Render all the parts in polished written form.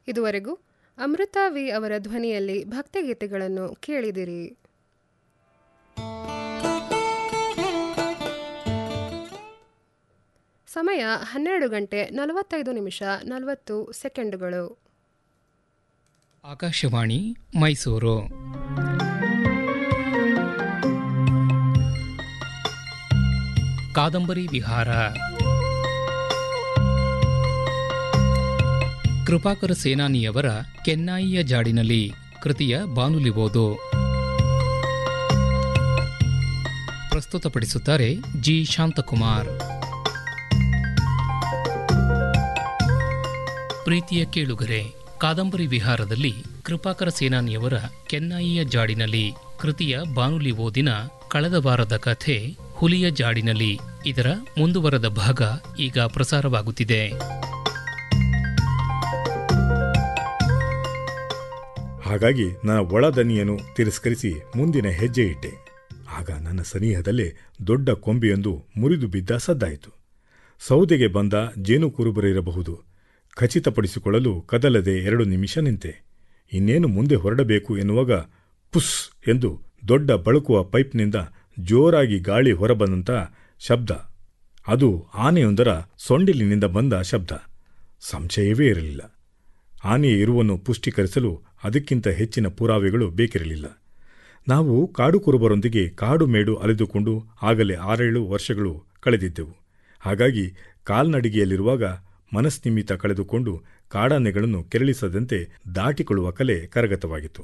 ಇದುವರೆಗೂ ಅಮೃತಾ ವಿ ಅವರ ಧ್ವನಿಯಲ್ಲಿ ಭಕ್ತಿಗೀತೆಗಳನ್ನು ಕೇಳಿದಿರಿ. ಸಮಯ 12:45 ಆಕಾಶವಾಣಿ ಮೈಸೂರು. ಕಾದಂಬರಿ ವಿಹಾರ. ಕೃಪಾಕರ ಸೇನಾನಿಯವರ ಕೆನ್ನಾಯಿಯ ಜಾಡಿನಲ್ಲಿ ಕೃತಿಯ ಬಾನುಲಿ ಓದು ಪ್ರಸ್ತುತಪಡಿಸುತ್ತಾರೆ ಜಿ ಶಾಂತಕುಮಾರ್. ಪ್ರೀತಿಯ ಕೇಳುಗರೆ, ಕಾದಂಬರಿ ವಿಹಾರದಲ್ಲಿ ಕೃಪಾಕರ ಸೇನಾನಿಯವರ ಕೆನ್ನಾಯಿಯ ಜಾಡಿನಲ್ಲಿ ಕೃತಿಯ ಬಾನುಲಿ ಓದಿನ ಕಳೆದ ವಾರದ ಕಥೆ ಹುಲಿಯ ಜಾಡಿನಲ್ಲಿ. ಇದರ ಮುಂದುವರೆದ ಭಾಗ ಈಗ ಪ್ರಸಾರವಾಗುತ್ತಿದೆ. ಹಾಗಾಗಿ ನನ್ನ ಒಳದನಿಯನ್ನು ತಿರಸ್ಕರಿಸಿ ಮುಂದಿನ ಹೆಜ್ಜೆ ಇಟ್ಟೆ. ಆಗ ನನ್ನ ಸನಿಹದಲ್ಲೇ ದೊಡ್ಡ ಕೊಂಬೆಯೊಂದು ಮುರಿದು ಬಿದ್ದ ಸದ್ದಾಯಿತು. ಸೌದೆಗೆ ಬಂದ ಜೇನು ಕುರುಬರಿರಬಹುದು. ಖಚಿತಪಡಿಸಿಕೊಳ್ಳಲು ಕದಲದೆ 2 ನಿಮಿಷ ನಿಂತೆ. ಇನ್ನೇನು ಮುಂದೆ ಹೊರಡಬೇಕು ಎನ್ನುವಾಗ ಪುಸ್ ಎಂದು ದೊಡ್ಡ ಬಳುಕುವ ಪೈಪ್ನಿಂದ ಜೋರಾಗಿ ಗಾಳಿ ಹೊರಬಂದಂಥ ಶಬ್ದ. ಅದು ಆನೆಯೊಂದರ ಸೊಂಡಿಲಿನಿಂದ ಬಂದ ಶಬ್ದ. ಸಂಶಯವೇ ಇರಲಿಲ್ಲ. ಆನೆಯ ಇರುವನ್ನು ಪುಷ್ಟೀಕರಿಸಲು ಅದಕ್ಕಿಂತ ಹೆಚ್ಚಿನ ಪುರಾವೆಗಳು ಬೇಕಿರಲಿಲ್ಲ. ನಾವು ಕಾಡು ಕುರುಬರೊಂದಿಗೆ ಕಾಡು ಮೇಡು ಅಲೆದುಕೊಂಡು ಆಗಲೇ 6-7 ವರ್ಷಗಳು ಕಳೆದಿದ್ದೆವು. ಹಾಗಾಗಿ ಕಾಲ್ನಡಿಗೆಯಲ್ಲಿರುವಾಗ ಮನಸ್ನಿಮಿತ್ತ ಕಳೆದುಕೊಂಡು ಕಾಡಾನೆಗಳನ್ನು ಕೆರಳಿಸದಂತೆ ದಾಟಿಕೊಳ್ಳುವ ಕಲೆ ಕರಗತವಾಗಿತ್ತು.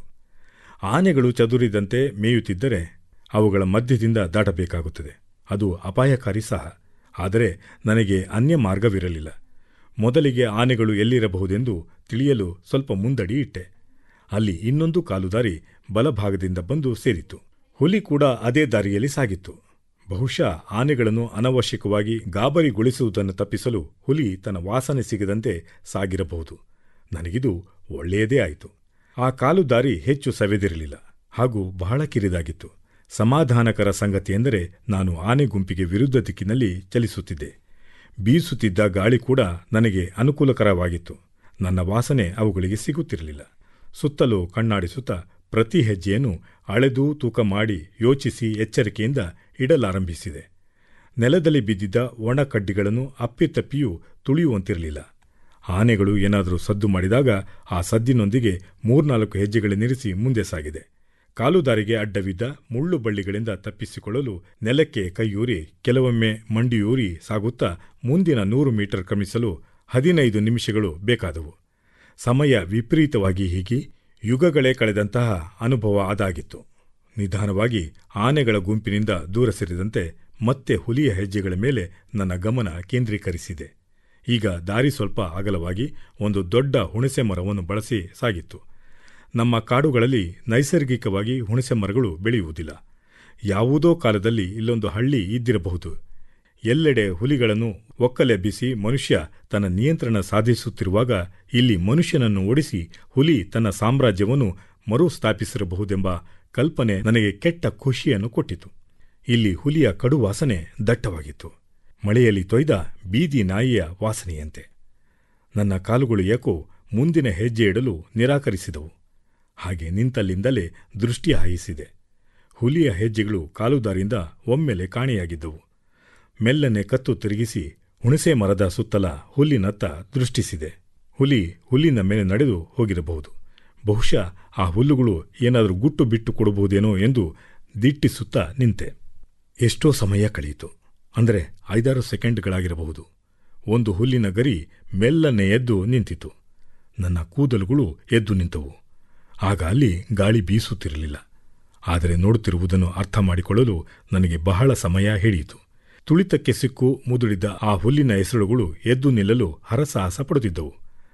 ಆನೆಗಳು ಚದುರಿದಂತೆ ಮೇಯುತ್ತಿದ್ದರೆ ಅವುಗಳ ಮಧ್ಯದಿಂದ ದಾಟಬೇಕಾಗುತ್ತದೆ. ಅದು ಅಪಾಯಕಾರಿ ಸಹ. ಆದರೆ ನನಗೆ ಅನ್ಯ ಮಾರ್ಗವಿರಲಿಲ್ಲ. ಮೊದಲಿಗೆ ಆನೆಗಳು ಎಲ್ಲಿರಬಹುದೆಂದು ತಿಳಿಯಲು ಸ್ವಲ್ಪ ಮುಂದಡಿ ಇಟ್ಟೆ. ಅಲ್ಲಿ ಇನ್ನೊಂದು ಕಾಲುದಾರಿ ಬಲಭಾಗದಿಂದ ಬಂದು ಸೇರಿತು. ಹುಲಿ ಕೂಡ ಅದೇ ದಾರಿಯಲ್ಲಿ ಸಾಗಿತ್ತು. ಬಹುಶಃ ಆನೆಗಳನ್ನು ಅನವಶ್ಯಕವಾಗಿ ಗಾಬರಿಗೊಳಿಸುವುದನ್ನು ತಪ್ಪಿಸಲು ಹುಲಿ ತನ್ನ ವಾಸನೆ ಸಿಗದಂತೆ ಸಾಗಿರಬಹುದು. ನನಗಿದು ಒಳ್ಳೆಯದೇ ಆಯಿತು. ಆ ಕಾಲುದಾರಿ ಹೆಚ್ಚು ಸವೆದಿರಲಿಲ್ಲ ಹಾಗೂ ಬಹಳ ಕಿರಿದಾಗಿತ್ತು. ಸಮಾಧಾನಕರ ಸಂಗತಿಯೆಂದರೆ ನಾನು ಆನೆ ಗುಂಪಿಗೆ ವಿರುದ್ಧ ದಿಕ್ಕಿನಲ್ಲಿ ಚಲಿಸುತ್ತಿದ್ದೆ. ಬೀಸುತ್ತಿದ್ದ ಗಾಳಿ ಕೂಡ ನನಗೆ ಅನುಕೂಲಕರವಾಗಿತ್ತು. ನನ್ನ ವಾಸನೆ ಅವುಗಳಿಗೆ ಸಿಗುತ್ತಿರಲಿಲ್ಲ. ಸುತ್ತಲೂ ಕಣ್ಣಾಡಿಸುತ್ತಾ ಪ್ರತಿ ಹೆಜ್ಜೆಯನ್ನು ಅಳೆದು ತೂಕ ಮಾಡಿ ಯೋಚಿಸಿ ಎಚ್ಚರಿಕೆಯಿಂದ ಇಡಲಾರಂಭಿಸಿದೆ. ನೆಲದಲ್ಲಿ ಬಿದ್ದಿದ್ದ ಒಣ ಕಡ್ಡಿಗಳನ್ನು ಅಪ್ಪಿತಪ್ಪಿಯೂ ತುಳಿಯುವಂತಿರಲಿಲ್ಲ. ಆನೆಗಳು ಏನಾದರೂ ಸದ್ದು ಮಾಡಿದಾಗ ಆ ಸದ್ದಿನೊಂದಿಗೆ 3-4 ಹೆಜ್ಜೆಗಳನ್ನಿರಿಸಿ ಮುಂದೆ ಸಾಗಿದೆ. ಕಾಲುದಾರಿಗೆ ಅಡ್ಡವಿದ್ದ ಮುಳ್ಳು ಬಳ್ಳಿಗಳಿಂದ ತಪ್ಪಿಸಿಕೊಳ್ಳಲು ನೆಲಕ್ಕೆ ಕೈಯೂರಿ ಕೆಲವೊಮ್ಮೆ ಮಂಡಿಯೂರಿ ಸಾಗುತ್ತಾ ಮುಂದಿನ 100 ಮೀಟರ್ ಕ್ರಮಿಸಲು 15 ನಿಮಿಷಗಳು ಬೇಕಾದವು. ಸಮಯ ವಿಪರೀತವಾಗಿ ಹೀಗಿ ಯುಗಗಳೇ ಕಳೆದಂತಹ ಅನುಭವ ಅದಾಗಿತ್ತು. ನಿಧಾನವಾಗಿ ಆನೆಗಳ ಗುಂಪಿನಿಂದ ದೂರ ಸರಿದಂತೆ ಮತ್ತೆ ಹುಲಿಯ ಹೆಜ್ಜೆಗಳ ಮೇಲೆ ನನ್ನ ಗಮನ ಕೇಂದ್ರೀಕರಿಸಿದೆ. ಈಗ ದಾರಿ ಸ್ವಲ್ಪ ಅಗಲವಾಗಿ ಒಂದು ದೊಡ್ಡ ಹುಣಸೆ ಮರವನ್ನು ಬಳಸಿ ಸಾಗಿತ್ತು. ನಮ್ಮ ಕಾಡುಗಳಲ್ಲಿ ನೈಸರ್ಗಿಕವಾಗಿ ಹುಣಸೆ ಮರಗಳು ಬೆಳೆಯುವುದಿಲ್ಲ. ಯಾವುದೋ ಕಾಲದಲ್ಲಿ ಇಲ್ಲೊಂದು ಹಳ್ಳಿ ಇದ್ದಿರಬಹುದು. ಎಲ್ಲೆಡೆ ಹುಲಿಗಳನ್ನು ಒಕ್ಕಲೆಬ್ಬಿಸಿ ಮನುಷ್ಯ ತನ್ನ ನಿಯಂತ್ರಣ ಸಾಧಿಸುತ್ತಿರುವಾಗ ಇಲ್ಲಿ ಮನುಷ್ಯನನ್ನು ಓಡಿಸಿ ಹುಲಿ ತನ್ನ ಸಾಮ್ರಾಜ್ಯವನ್ನು ಮರುಸ್ಥಾಪಿಸಿರಬಹುದೆಂಬ ಕಲ್ಪನೆ ನನಗೆ ಕೆಟ್ಟ ಖುಷಿಯನ್ನು ಕೊಟ್ಟಿತು. ಇಲ್ಲಿ ಹುಲಿಯ ಕಡು ವಾಸನೆ ದಟ್ಟವಾಗಿತ್ತು. ಮಳೆಯಲ್ಲಿ ತೊಯ್ದ ಬೀದಿ ನಾಯಿಯ ವಾಸನೆಯಂತೆ. ನನ್ನ ಕಾಲುಗಳು ಏಕೋ ಮುಂದಿನ ಹೆಜ್ಜೆ ಇಡಲು ನಿರಾಕರಿಸಿದವು. ಹಾಗೆ ನಿಂತಲ್ಲಿಂದಲೇ ದೃಷ್ಟಿ ಹಾಯಿಸಿದೆ. ಹುಲಿಯ ಹೆಜ್ಜೆಗಳು ಕಾಲುದಾರಿಯಿಂದ ಒಮ್ಮೆಲೆ ಕಾಣೆಯಾಗಿದ್ದವು. ಮೆಲ್ಲನೆ ಕತ್ತು ತಿರುಗಿಸಿ ಹುಣಸೆ ಮರದ ಸುತ್ತಲ ಹುಲ್ಲಿನತ್ತ ದೃಷ್ಟಿಸಿದೆ. ಹುಲ್ಲಿನ ಮೇಲೆ ನಡೆದು ಹೋಗಿರಬಹುದು. ಬಹುಶಃ ಆ ಹುಲ್ಲುಗಳು ಏನಾದರೂ ಗುಟ್ಟು ಬಿಟ್ಟು ಕೊಡಬಹುದೇನೋ ಎಂದು ದಿಟ್ಟಿಸುತ್ತಾ ನಿಂತೆ. ಎಷ್ಟೋ ಸಮಯ ಕಳೆಯಿತು. ಅಂದರೆ 5-6 ಸೆಕೆಂಡ್ಗಳಾಗಿರಬಹುದು. ಒಂದು ಹುಲ್ಲಿನ ಗರಿ ಮೆಲ್ಲನೆ ಎದ್ದು ನಿಂತಿತು. ನನ್ನ ಕೂದಲುಗಳು ಎದ್ದು ನಿಂತವು. ಆಗ ಅಲ್ಲಿ ಗಾಳಿ ಬೀಸುತ್ತಿರಲಿಲ್ಲ. ಆದರೆ ನೋಡುತ್ತಿರುವುದನ್ನು ಅರ್ಥ ಮಾಡಿಕೊಳ್ಳಲು ನನಗೆ ಬಹಳ ಸಮಯ ಹಿಡಿಯಿತು. ತುಳಿತಕ್ಕೆ ಸಿಕ್ಕು ಮುದುಡಿದ್ದ ಆ ಹುಲ್ಲಿನ ಎಸಳುಗಳು ಎದ್ದು ನಿಲ್ಲಲು ಹರಸಾಹಸ ಪಡುತ್ತಿದ್ದವು.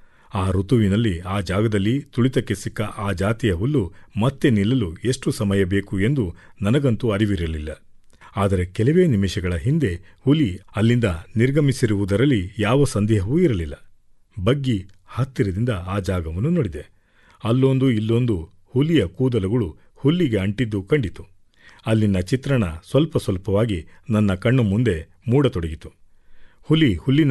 ಆ ಋತುವಿನಲ್ಲಿ ಆ ಜಾಗದಲ್ಲಿ ತುಳಿತಕ್ಕೆ ಸಿಕ್ಕ ಆ ಜಾತಿಯ ಹುಲ್ಲು ಮತ್ತೆ ನಿಲ್ಲಲು ಎಷ್ಟು ಸಮಯ ಬೇಕು ಎಂದು ನನಗಂತೂ ಅರಿವಿರಲಿಲ್ಲ. ಆದರೆ ಕೆಲವೇ ನಿಮಿಷಗಳ ಹಿಂದೆ ಹುಲಿ ಅಲ್ಲಿಂದ ನಿರ್ಗಮಿಸಿರುವುದರಲ್ಲಿ ಯಾವ ಸಂದೇಹವೂ ಇರಲಿಲ್ಲ. ಬಗ್ಗಿ ಹತ್ತಿರದಿಂದ ಆ ಜಾಗವನ್ನು ನೋಡಿದೆ. ಅಲ್ಲೊಂದು ಇಲ್ಲೊಂದು ಹುಲಿಯ ಕೂದಲುಗಳು ಹುಲ್ಲಿಗೆ ಅಂಟಿದ್ದು ಕಂಡಿತು. ಅಲ್ಲಿನ ಚಿತ್ರಣ ಸ್ವಲ್ಪ ಸ್ವಲ್ಪವಾಗಿ ನನ್ನ ಕಣ್ಣು ಮುಂದೆ ಮೂಡತೊಡಗಿತು. ಹುಲ್ಲಿನ